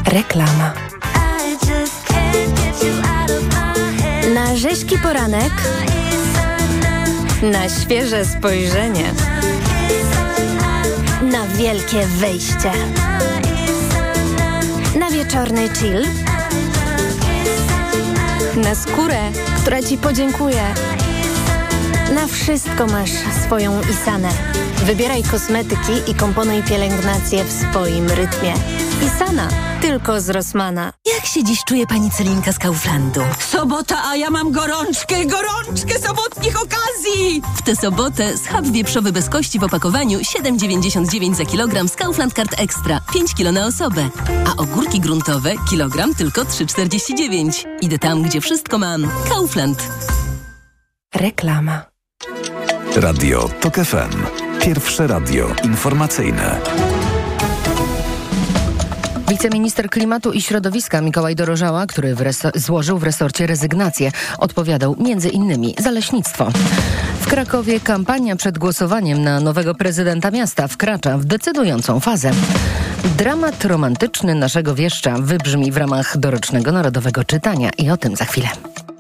Reklama. Na rzeźki poranek, na świeże spojrzenie, na wielkie wyjście, na wieczorny chill, na skórę, która Ci podziękuje. Na wszystko masz swoją Isanę. Wybieraj kosmetyki i komponuj pielęgnację w swoim rytmie. Isana, tylko z Rossmana. Jak się dziś czuje pani Celinka z Kauflandu? Sobota, a ja mam gorączkę sobotnich okazji! W tę sobotę schab wieprzowy bez kości w opakowaniu 7,99 za kilogram z Kaufland Card Extra. 5 kilo na osobę. A ogórki gruntowe kilogram tylko 3,49. Idę tam, gdzie wszystko mam. Kaufland. Reklama. Radio TOK FM. Pierwsze radio informacyjne. Wiceminister Klimatu i Środowiska Mikołaj Dorożała, który złożył w resorcie rezygnację, odpowiadał m.in. za leśnictwo. W Krakowie kampania przed głosowaniem na nowego prezydenta miasta wkracza w decydującą fazę. Dramat romantyczny naszego wieszcza wybrzmi w ramach dorocznego Narodowego Czytania i o tym za chwilę.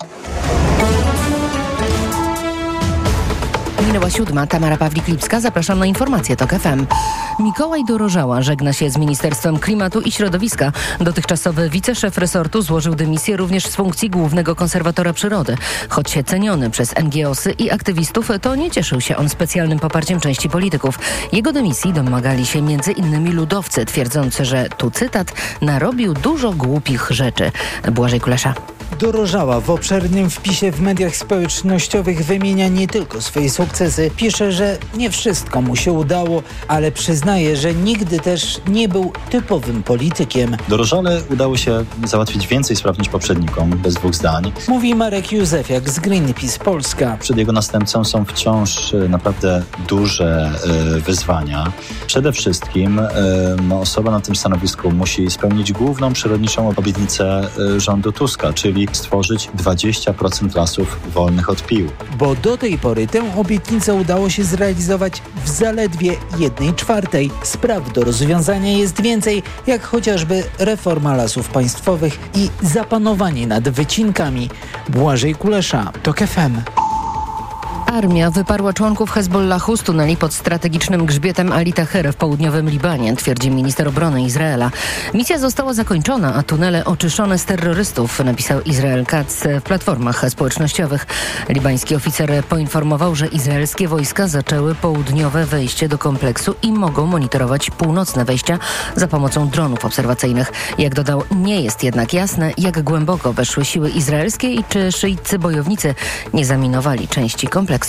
Minęła 7. Tamara Pawlik-Lipska. Zapraszam na informacje TOK FM. Mikołaj Dorożała żegna się z Ministerstwem Klimatu i Środowiska. Dotychczasowy wiceszef resortu złożył dymisję również z funkcji głównego konserwatora przyrody. Choć ceniony przez NGO-sy i aktywistów, to nie cieszył się on specjalnym poparciem części polityków. Jego dymisji domagali się m.in. ludowcy, twierdzący, że, tu cytat, narobił dużo głupich rzeczy. Błażej Kulesza. Dorożała w obszernym wpisie w mediach społecznościowych wymienia nie tylko swoje sukcesy. Pisze, że nie wszystko mu się udało, ale przyznaje, że nigdy też nie był typowym politykiem. Dorożale udało się załatwić więcej spraw niż poprzednikom, bez dwóch zdań. Mówi Marek Józefiak z Greenpeace Polska. Przed jego następcą są wciąż naprawdę duże wyzwania. Przede wszystkim osoba na tym stanowisku musi spełnić główną przyrodniczą obietnicę rządu Tuska, czyli stworzyć 20% lasów wolnych od pił. Bo do tej pory tę obietnicę udało się zrealizować w zaledwie 1/4. Spraw do rozwiązania jest więcej, jak chociażby reforma lasów państwowych i zapanowanie nad wycinkami. Błażej Kulesza, TOK FM. Armia wyparła członków Hezbollahu z tuneli pod strategicznym grzbietem Ali Taher w południowym Libanie, twierdzi minister obrony Izraela. Misja została zakończona, a tunele oczyszczone z terrorystów, napisał Izrael Katz w platformach społecznościowych. Libański oficer poinformował, że izraelskie wojska zaczęły południowe wejście do kompleksu i mogą monitorować północne wejścia za pomocą dronów obserwacyjnych. Jak dodał, nie jest jednak jasne, jak głęboko weszły siły izraelskie i czy szyiccy bojownicy nie zaminowali części kompleksu.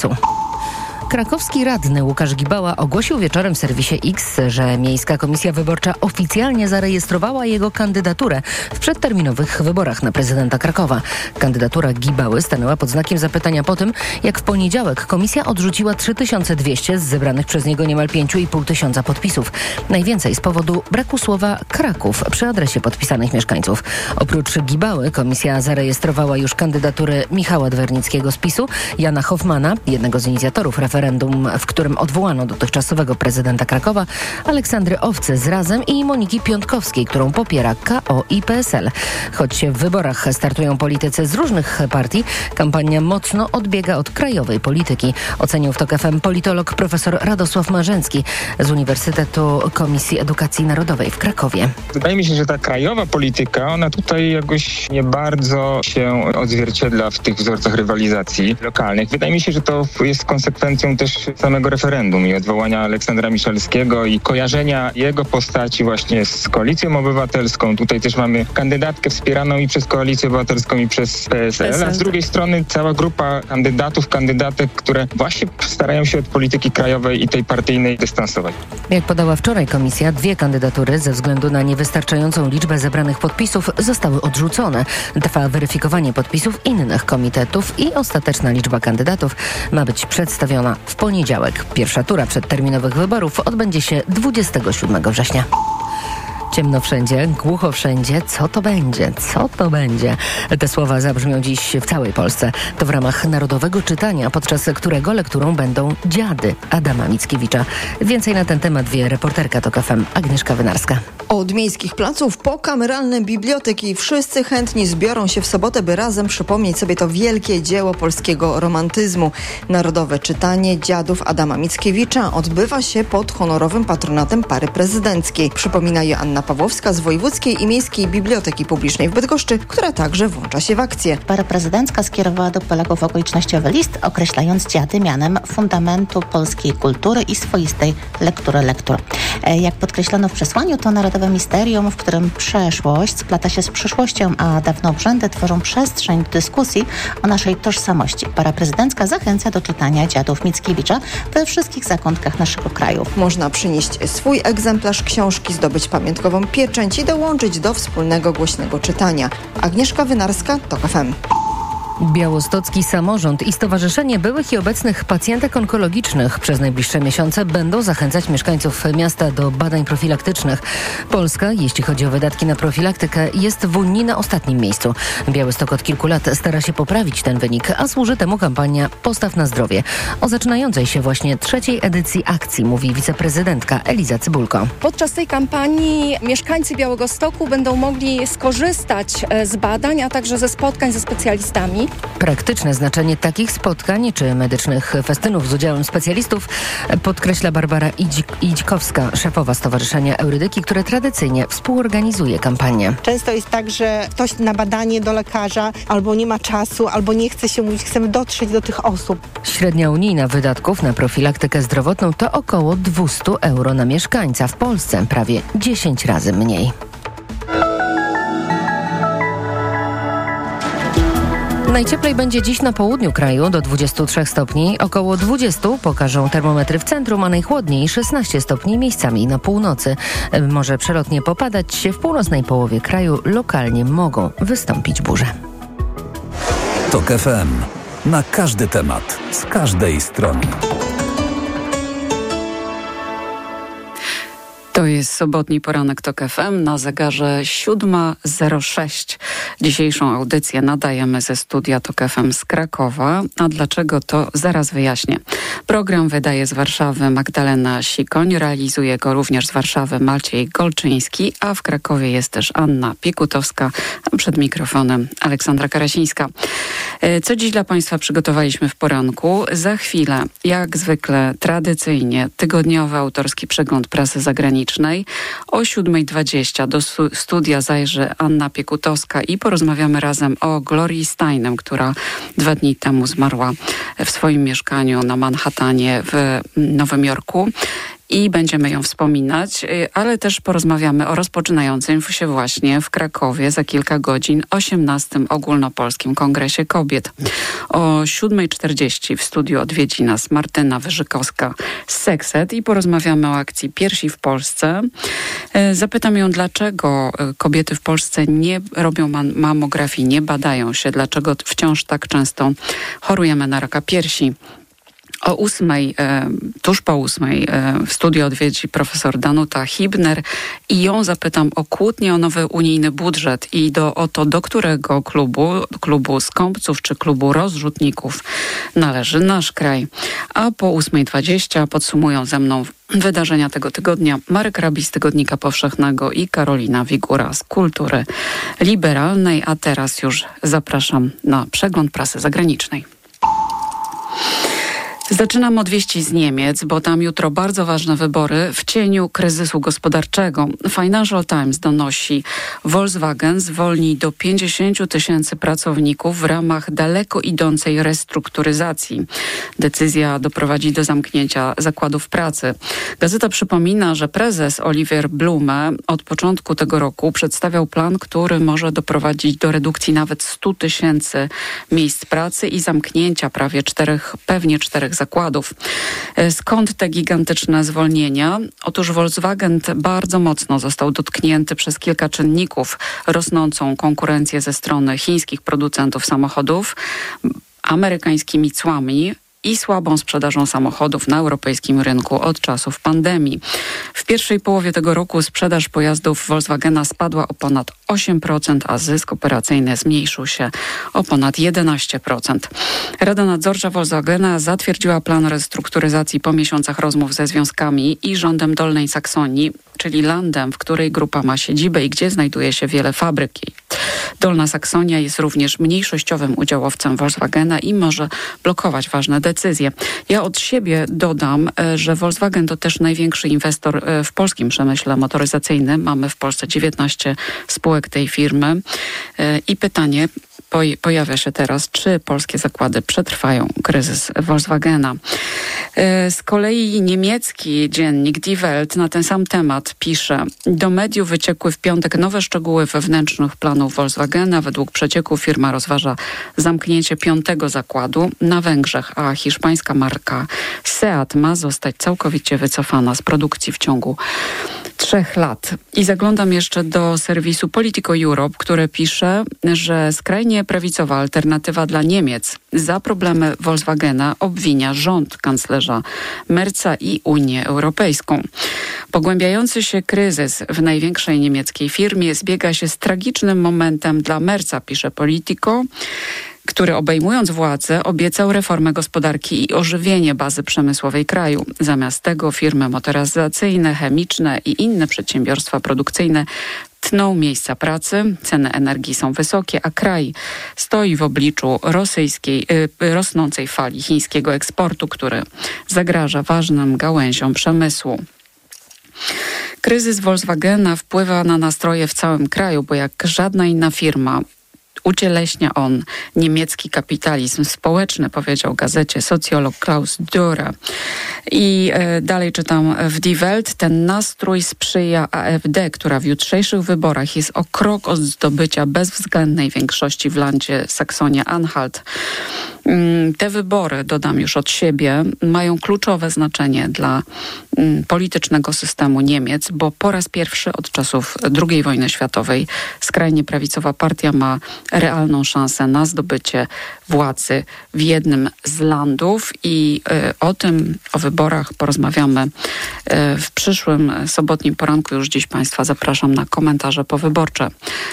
Krakowski radny Łukasz Gibała ogłosił wieczorem w serwisie X, że Miejska Komisja Wyborcza oficjalnie zarejestrowała jego kandydaturę w przedterminowych wyborach na prezydenta Krakowa. Kandydatura Gibały stanęła pod znakiem zapytania po tym, jak w poniedziałek komisja odrzuciła 3200 z zebranych przez niego niemal 5500 podpisów. Najwięcej z powodu braku słowa Kraków przy adresie podpisanych mieszkańców. Oprócz Gibały komisja zarejestrowała już kandydatury Michała Dwernickiego z PiS-u, Jana Hoffmana, jednego z inicjatorów referendum, w którym odwołano dotychczasowego prezydenta Krakowa, Aleksandry Owcy z Razem i Moniki Piątkowskiej, którą popiera KO i PSL. Choć w wyborach startują politycy z różnych partii, kampania mocno odbiega od krajowej polityki. Ocenił w TOK FM politolog profesor Radosław Marzęcki z Uniwersytetu Komisji Edukacji Narodowej w Krakowie. Wydaje mi się, że ta krajowa polityka, ona tutaj jakoś nie bardzo się odzwierciedla w tych wzorcach rywalizacji lokalnych. Wydaje mi się, że to jest konsekwencją też samego referendum i odwołania Aleksandra Miszalskiego i kojarzenia jego postaci właśnie z Koalicją Obywatelską. Tutaj też mamy kandydatkę wspieraną i przez Koalicję Obywatelską i przez PSL, a z drugiej strony cała grupa kandydatek, które właśnie starają się od polityki krajowej i tej partyjnej dystansować. Jak podała wczoraj komisja, 2 kandydatury ze względu na niewystarczającą liczbę zebranych podpisów zostały odrzucone. Trwa weryfikowanie podpisów innych komitetów i ostateczna liczba kandydatów ma być przedstawiona w poniedziałek. Pierwsza tura przedterminowych wyborów odbędzie się 27 września. Ciemno wszędzie, głucho wszędzie. Co to będzie? Co to będzie? Te słowa zabrzmią dziś w całej Polsce. To w ramach narodowego czytania, podczas którego lekturą będą Dziady Adama Mickiewicza. Więcej na ten temat wie reporterka TOK FM Agnieszka Wynarska. Od miejskich placów po kameralne biblioteki wszyscy chętni zbiorą się w sobotę, by razem przypomnieć sobie to wielkie dzieło polskiego romantyzmu. Narodowe czytanie Dziadów Adama Mickiewicza odbywa się pod honorowym patronatem pary prezydenckiej. Przypomina Joanna Pawłowska z Wojewódzkiej i Miejskiej Biblioteki Publicznej w Bydgoszczy, która także włącza się w akcję. Para prezydencka skierowała do Polaków okolicznościowy list, określając dziady mianem fundamentu polskiej kultury i swoistej lektury lektur. Jak podkreślono w przesłaniu, to narodowe misterium, w którym przeszłość splata się z przyszłością, a dawne obrzędy tworzą przestrzeń do dyskusji o naszej tożsamości. Para prezydencka zachęca do czytania Dziadów Mickiewicza we wszystkich zakątkach naszego kraju. Można przynieść swój egzemplarz książki, zdobyć pamiątkową pieczęć i dołączyć do wspólnego głośnego czytania. Agnieszka Wynarska, TOK FM. Białostocki Samorząd i Stowarzyszenie Byłych i Obecnych Pacjentek Onkologicznych przez najbliższe miesiące będą zachęcać mieszkańców miasta do badań profilaktycznych. Polska, jeśli chodzi o wydatki na profilaktykę, jest w Unii na ostatnim miejscu. Białystok od kilku lat stara się poprawić ten wynik, a służy temu kampania Postaw na zdrowie. O zaczynającej się właśnie 3. edycji akcji mówi wiceprezydentka Eliza Cybulko. Podczas tej kampanii mieszkańcy Białegostoku będą mogli skorzystać z badań, a także ze spotkań ze specjalistami. Praktyczne znaczenie takich spotkań czy medycznych festynów z udziałem specjalistów podkreśla Barbara Idzikowska, szefowa Stowarzyszenia Eurydyki, które tradycyjnie współorganizuje kampanię. Często jest tak, że ktoś na badanie do lekarza albo nie ma czasu, albo nie chce się mówić, chcemy dotrzeć do tych osób. Średnia unijna wydatków na profilaktykę zdrowotną to około 200 euro na mieszkańca. W Polsce prawie 10 razy mniej. Najcieplej będzie dziś na południu kraju, do 23 stopni. Około 20 pokażą termometry w centrum, a najchłodniej 16 stopni miejscami na północy. Może przelotnie popadać się w północnej połowie kraju. Lokalnie mogą wystąpić burze. TOK FM. Na każdy temat, z każdej strony. To jest sobotni poranek TOK FM, na zegarze 7:06. Dzisiejszą audycję nadajemy ze studia TOK FM z Krakowa. A dlaczego, to zaraz wyjaśnię. Program wydaje z Warszawy Magdalena Sikoń, realizuje go również z Warszawy Maciej Golczyński, a w Krakowie jest też Anna Piekutowska, a przed mikrofonem Aleksandra Karasińska. Co dziś dla Państwa przygotowaliśmy w poranku? Za chwilę, jak zwykle, tradycyjnie, tygodniowy autorski przegląd prasy zagranicznej. O 7:20 do studia zajrzy Anna Piekutowska i porozmawiamy razem o Glorii Steinem, która 2 dni temu zmarła w swoim mieszkaniu na Manhattanie w Nowym Jorku. I będziemy ją wspominać, ale też porozmawiamy o rozpoczynającym się właśnie w Krakowie za kilka godzin 18. Ogólnopolskim Kongresie Kobiet. O 7:40 w studiu odwiedzi nas Martyna Wyżykowska z Sekset i porozmawiamy o akcji Piersi w Polsce. Zapytam ją, dlaczego kobiety w Polsce nie robią mamografii, nie badają się, dlaczego wciąż tak często chorujemy na raka piersi. O 8:00, tuż po 8:00 w studiu odwiedzi profesor Danuta Hibner i ją zapytam o kłótnię o nowy unijny budżet i o to, do którego klubu skąpców czy klubu rozrzutników należy nasz kraj. A po 8:20 podsumują ze mną wydarzenia tego tygodnia Marek Rabi z Tygodnika Powszechnego i Karolina Wigura z Kultury Liberalnej. A teraz już zapraszam na przegląd prasy zagranicznej. Zaczynam od wieści z Niemiec, bo tam jutro bardzo ważne wybory w cieniu kryzysu gospodarczego. Financial Times donosi, Volkswagen zwolni do 50 000 pracowników w ramach daleko idącej restrukturyzacji. Decyzja doprowadzi do zamknięcia zakładów pracy. Gazeta przypomina, że prezes Oliver Blume od początku tego roku przedstawiał plan, który może doprowadzić do redukcji nawet 100 000 miejsc pracy i zamknięcia pewnie 4 zakładów. Skąd te gigantyczne zwolnienia? Otóż Volkswagen bardzo mocno został dotknięty przez kilka czynników. Rosnącą konkurencję ze strony chińskich producentów samochodów, amerykańskimi cłami i słabą sprzedażą samochodów na europejskim rynku od czasów pandemii. W pierwszej połowie tego roku sprzedaż pojazdów Volkswagena spadła o ponad 8%, a zysk operacyjny zmniejszył się o ponad 11%. Rada Nadzorcza Volkswagena zatwierdziła plan restrukturyzacji po miesiącach rozmów ze związkami i rządem Dolnej Saksonii, czyli landem, w której grupa ma siedzibę i gdzie znajduje się wiele fabryk. Dolna Saksonia jest również mniejszościowym udziałowcem Volkswagena i może blokować ważne decyzje. Ja od siebie dodam, że Volkswagen to też największy inwestor w polskim przemyśle motoryzacyjnym. Mamy w Polsce 19 spółek tej firmy. I pytanie pojawia się teraz, czy polskie zakłady przetrwają kryzys Volkswagena. Z kolei niemiecki dziennik Die Welt na ten sam temat pisze: do mediów wyciekły w piątek nowe szczegóły wewnętrznych planów Volkswagena. Według przecieków firma rozważa zamknięcie 5. zakładu na Węgrzech, a hiszpańska marka Seat ma zostać całkowicie wycofana z produkcji w ciągu 3 lat. I zaglądam jeszcze do serwisu Politico Europe, które pisze, że skrajnie prawicowa alternatywa dla Niemiec za problemy Volkswagena obwinia rząd kanclerza Merza i Unię Europejską. Pogłębiający się kryzys w największej niemieckiej firmie zbiega się z tragicznym momentem dla Merza, pisze Politico, który obejmując władzę obiecał reformę gospodarki i ożywienie bazy przemysłowej kraju. Zamiast tego firmy motoryzacyjne, chemiczne i inne przedsiębiorstwa produkcyjne tną miejsca pracy, ceny energii są wysokie, a kraj stoi w obliczu rosnącej fali chińskiego eksportu, który zagraża ważnym gałęziom przemysłu. Kryzys Volkswagena wpływa na nastroje w całym kraju, bo jak żadna inna firma ucieleśnia on niemiecki kapitalizm społeczny, powiedział gazecie socjolog Klaus Dürre. I dalej czytam w Die Welt: ten nastrój sprzyja AfD, która w jutrzejszych wyborach jest o krok od zdobycia bezwzględnej większości w landzie Saksonia-Anhalt. Te wybory, dodam już od siebie, mają kluczowe znaczenie dla politycznego systemu Niemiec, bo po raz pierwszy od czasów II wojny światowej skrajnie prawicowa partia ma realną szansę na zdobycie władzy w jednym z landów i o wyborach porozmawiamy w przyszłym sobotnim poranku. Już dziś Państwa zapraszam na komentarze powyborcze.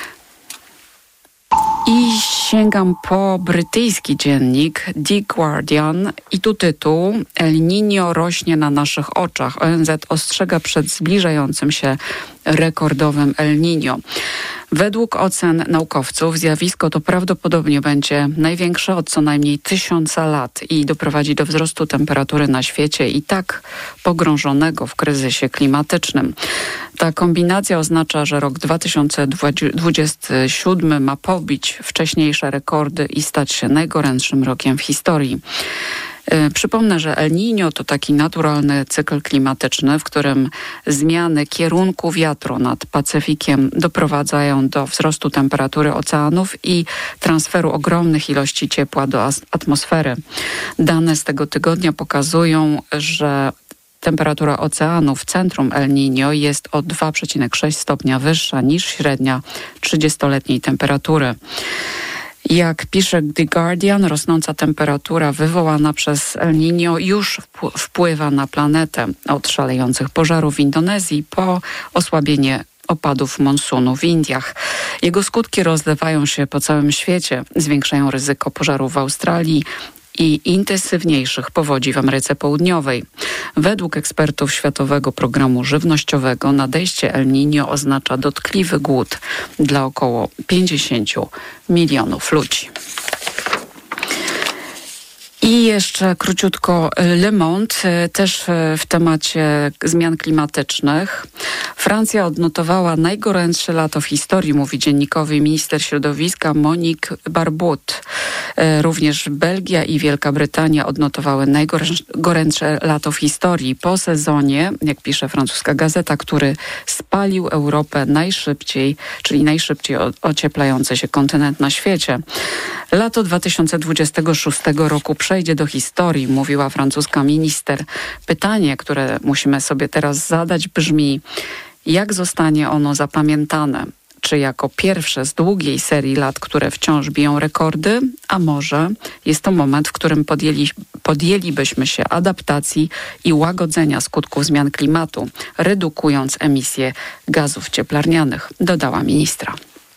I sięgam po brytyjski dziennik The Guardian i tu tytuł: El Niño rośnie na naszych oczach. ONZ ostrzega przed zbliżającym się rekordowym El Niño. Według ocen naukowców zjawisko to prawdopodobnie będzie największe od co najmniej 1000 lat i doprowadzi do wzrostu temperatury na świecie i tak pogrążonego w kryzysie klimatycznym. Ta kombinacja oznacza, że rok 2027 ma pobić wcześniejsze rekordy i stać się najgorętszym rokiem w historii. Przypomnę, że El Niño to taki naturalny cykl klimatyczny, w którym zmiany kierunku wiatru nad Pacyfikiem doprowadzają do wzrostu temperatury oceanów i transferu ogromnych ilości ciepła do atmosfery. Dane z tego tygodnia pokazują, że temperatura oceanu w centrum El Niño jest o 2,6 stopnia wyższa niż średnia 30-letniej temperatury. Jak pisze The Guardian, rosnąca temperatura wywołana przez El Niño już wpływa na planetę. Od szalejących pożarów w Indonezji po osłabienie opadów monsunu w Indiach. Jego skutki rozlewają się po całym świecie, zwiększają ryzyko pożarów w Australii i intensywniejszych powodzi w Ameryce Południowej. Według ekspertów Światowego Programu Żywnościowego nadejście El Niño oznacza dotkliwy głód dla około 50 milionów ludzi. I jeszcze króciutko Le Monde, też w temacie zmian klimatycznych. Francja odnotowała najgorętsze lato w historii, mówi dziennikowy minister środowiska Monique Barbude. Również Belgia i Wielka Brytania odnotowały najgorętsze lato w historii po sezonie, jak pisze francuska gazeta, który spalił Europę najszybciej, czyli najszybciej ocieplający się kontynent na świecie. Lato 2026 roku przejdzie do historii, mówiła francuska minister. Pytanie, które musimy sobie teraz zadać, brzmi: jak zostanie ono zapamiętane? czy jako pierwsze z długiej serii lat, które wciąż biją rekordy, a może jest to moment, w którym podjęlibyśmy się adaptacji i łagodzenia skutków zmian klimatu, redukując emisję gazów cieplarnianych, dodała ministra.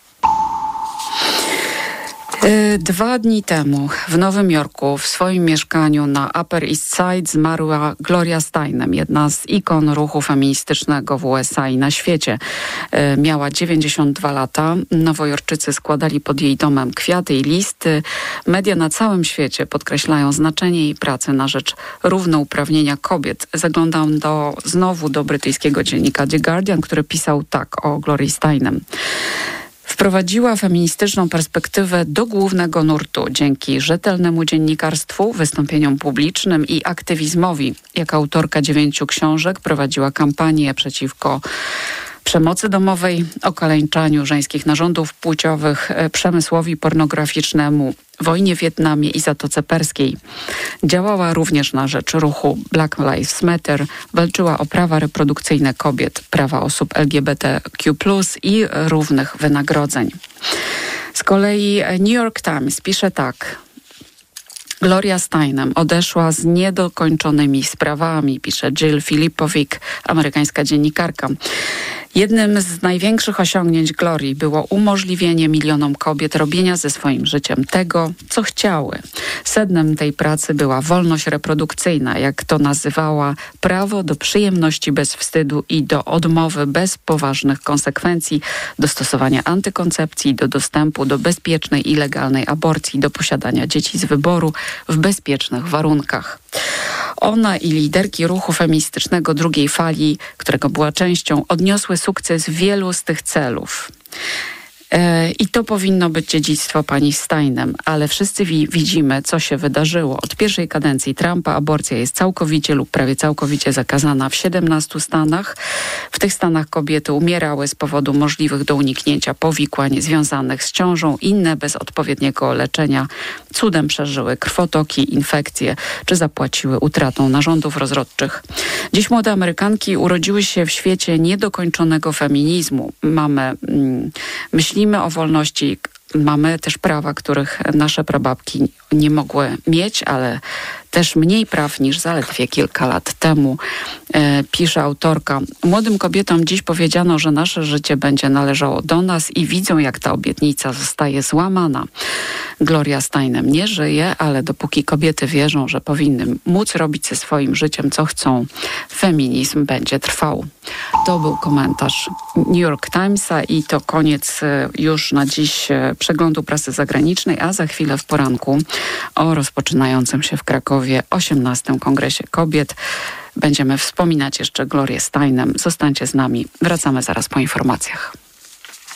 2 dni temu w Nowym Jorku w swoim mieszkaniu na Upper East Side zmarła Gloria Steinem, jedna z ikon ruchu feministycznego w USA i na świecie. Miała 92 lata. Nowojorczycy składali pod jej domem kwiaty i listy. Media na całym świecie podkreślają znaczenie jej pracy na rzecz równouprawnienia kobiet. Zaglądam znowu do brytyjskiego dziennika The Guardian, który pisał tak o Glorii Steinem. Wprowadziła feministyczną perspektywę do głównego nurtu dzięki rzetelnemu dziennikarstwu, wystąpieniom publicznym i aktywizmowi. Jako autorka 9 książek prowadziła kampanię przeciwko przemocy domowej, okaleczaniu żeńskich narządów płciowych, przemysłowi pornograficznemu, wojnie w Wietnamie i Zatoce Perskiej. Działała również na rzecz ruchu Black Lives Matter, walczyła o prawa reprodukcyjne kobiet, prawa osób LGBTQ+, i równych wynagrodzeń. Z kolei New York Times pisze tak. Gloria Steinem odeszła z niedokończonymi sprawami, pisze Jill Filipovic, amerykańska dziennikarka. Jednym z największych osiągnięć Glorii było umożliwienie milionom kobiet robienia ze swoim życiem tego, co chciały. Sednem tej pracy była wolność reprodukcyjna, jak to nazywała, prawo do przyjemności bez wstydu i do odmowy bez poważnych konsekwencji, do stosowania antykoncepcji, do dostępu do bezpiecznej i legalnej aborcji, do posiadania dzieci z wyboru w bezpiecznych warunkach. Ona i liderki ruchu feministycznego drugiej fali, którego była częścią, odniosły sukces w wielu z tych celów. I to powinno być dziedzictwo pani Steinem, ale wszyscy widzimy, co się wydarzyło. Od pierwszej kadencji Trumpa aborcja jest całkowicie lub prawie całkowicie zakazana w 17 stanach. W tych stanach kobiety umierały z powodu możliwych do uniknięcia powikłań związanych z ciążą. Inne bez odpowiedniego leczenia cudem przeżyły krwotoki, infekcje czy zapłaciły utratą narządów rozrodczych. Dziś młode Amerykanki urodziły się w świecie niedokończonego feminizmu. Myślimy o wolności, mamy też prawa, których nasze prababki nie mogły mieć, ale też mniej praw niż zaledwie kilka lat temu, pisze autorka. Młodym kobietom dziś powiedziano, że nasze życie będzie należało do nas i widzą, jak ta obietnica zostaje złamana. Gloria Steinem nie żyje, ale dopóki kobiety wierzą, że powinny móc robić ze swoim życiem, co chcą, feminizm będzie trwał. To był komentarz New York Timesa i to koniec już na dziś przeglądu prasy zagranicznej, a za chwilę w poranku o rozpoczynającym się w Krakowie 18. Kongresie Kobiet. Będziemy wspominać jeszcze Glorię Steinem. Zostańcie z nami. Wracamy zaraz po informacjach.